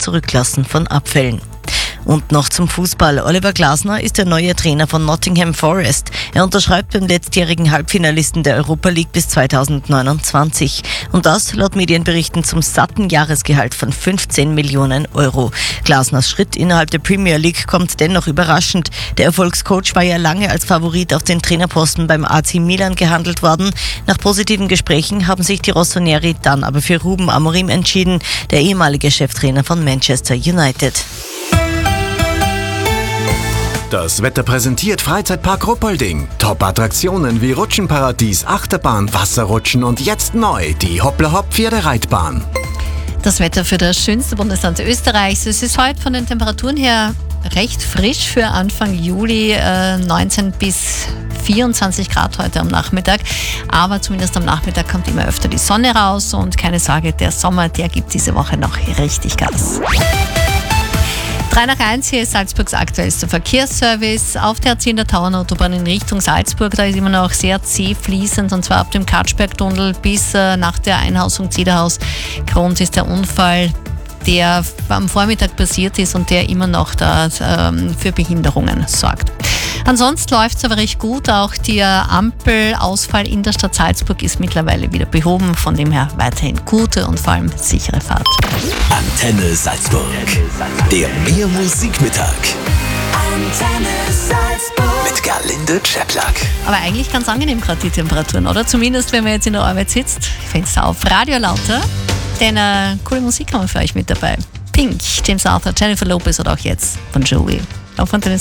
Zurücklassen von Abfällen. Und noch zum Fußball. Oliver Glasner ist der neue Trainer von Nottingham Forest. Er unterschreibt beim letztjährigen Halbfinalisten der Europa League bis 2029. Und das laut Medienberichten zum satten Jahresgehalt von 15 Millionen Euro. Glasners Schritt innerhalb der Premier League kommt dennoch überraschend. Der Erfolgscoach war ja lange als Favorit auf den Trainerposten beim AC Milan gehandelt worden. Nach positiven Gesprächen haben sich die Rossoneri dann aber für Ruben Amorim entschieden, der ehemalige Cheftrainer von Manchester United. Das Wetter präsentiert Freizeitpark Ruppolding. Top-Attraktionen wie Rutschenparadies, Achterbahn, Wasserrutschen und jetzt neu die Hoppla-Hopp-Pferdereitbahn. Das Wetter für das schönste Bundesland Österreichs. Es ist heute von den Temperaturen her recht frisch für Anfang Juli, 19 bis 24 Grad heute am Nachmittag. Aber zumindest am Nachmittag kommt immer öfter die Sonne raus und keine Sorge, der Sommer, der gibt diese Woche noch richtig Gas. 3 nach 1, hier ist Salzburgs aktuellster Verkehrsservice. Auf der A10 der Tauernautobahn in Richtung Salzburg, da ist immer noch sehr zäh fließend, und zwar ab dem Katschbergtunnel bis nach der Einhausung Zederhaus. Grund ist der Unfall, der am Vormittag passiert ist und der immer noch da für Behinderungen sorgt. Ansonsten läuft es aber recht gut. Auch der Ampelausfall in der Stadt Salzburg ist mittlerweile wieder behoben. Von dem her weiterhin gute und vor allem sichere Fahrt. Antenne Salzburg. Der Mehr Musikmittag. Antenne Salzburg. Mit Gerlinde Czeplak. Aber eigentlich ganz angenehm gerade die Temperaturen, oder? Zumindest wenn man jetzt in der Arbeit sitzt. Fenster auf, Radio lauter. Denn coole Musik haben wir für euch mit dabei. Pink, James Arthur, Jennifer Lopez oder auch jetzt von Joey. Auf Antenne Salzburg.